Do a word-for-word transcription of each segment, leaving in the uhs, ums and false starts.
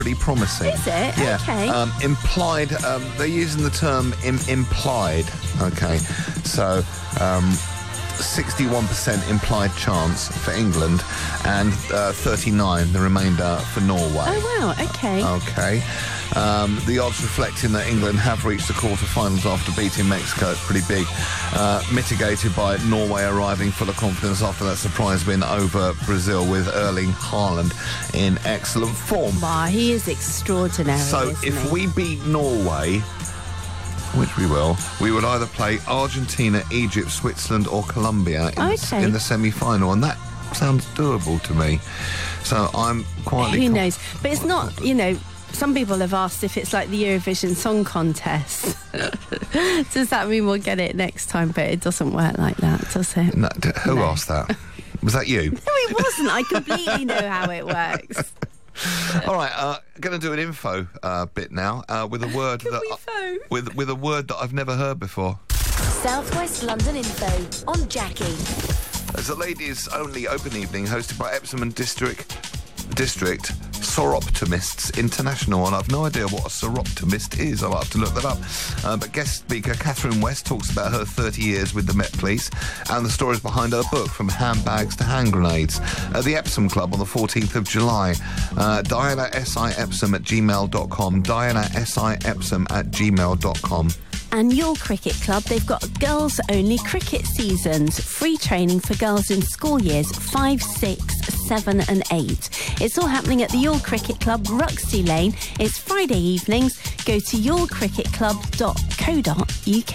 pretty promising. Is it? Yeah. Okay. Um, implied, um, they're using the term im- implied, okay. So, um, sixty-one percent implied chance for England and uh, thirty-nine, the remainder for Norway. Oh, wow, okay. Okay. Um, the odds reflecting that England have reached the quarterfinals after beating Mexico, it's pretty big. Uh, mitigated by Norway arriving full of confidence after that surprise win over Brazil with Erling Haaland in excellent form. Wow, he is extraordinary, So isn't if he? we beat Norway, which we will, we would either play Argentina, Egypt, Switzerland or Colombia in, Okay. the, in the semi-final, and that sounds doable to me. So I'm quietly... Who com- knows? But it's not, you know, some people have asked if it's like the Eurovision Song Contest. Does that mean we'll get it next time? But it doesn't work like that, does it? No, d- who No. asked that? Was that you? No, it wasn't. I completely know how it works. All right, uh, going to do an info uh, bit now uh, with a word Can that we I- phone? with with a word that I've never heard before. Southwest London Info on Jackie. It's a ladies' only open evening hosted by Epsom and District District Soroptimists International, and I've no idea what a soroptimist is. I'll have to look that up. Uh, but guest speaker Catherine West talks about her thirty years with the Met Police and the stories behind her book, From Handbags to Hand Grenades, at the Epsom Club on the fourteenth of July. Uh, Diana S I Epsom at gmail dot com. Diana S I Epsom at gmail dot com. And Your Cricket Club, they've got girls-only cricket seasons. Free training for girls in school years five, six, seven and eight. It's all happening at the Your Cricket Club, Ruxley Lane. It's Friday evenings. Go to your cricket club dot co dot uk.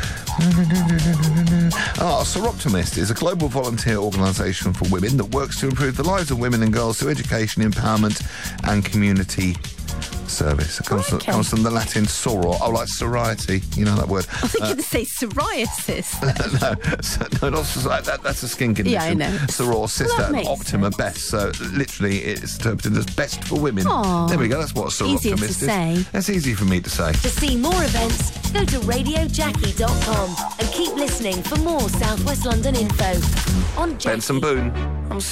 Ah, Soroptimist is a global volunteer organisation for women that works to improve the lives of women and girls through education, empowerment and community service. It comes, Okay. from, comes from the Latin soror, oh, like soriety, you know that word. I was going to say psoriasis. no, so, no, not sori- that, that's a skin condition. Yeah, I know. Soror, sister, that and makes Optima, sense. best. So literally it's interpreted as best for women. Aw. There we go, that's what a Easier Soroptimist to is. say. That's easy for me to say. To see more events, go to radio jackie dot com and keep listening for more Southwest London info on Jackie. Benson Boone.